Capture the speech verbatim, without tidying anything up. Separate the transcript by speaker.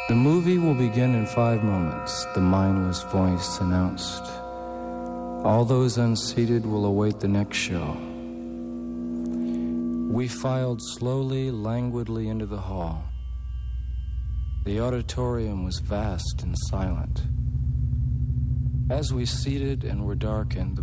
Speaker 1: The movie will begin in five moments, the mindless voice announced. All those unseated will await the next show. We filed slowly, languidly into the hall. The auditorium was vast and silent. As we seated and were darkened, the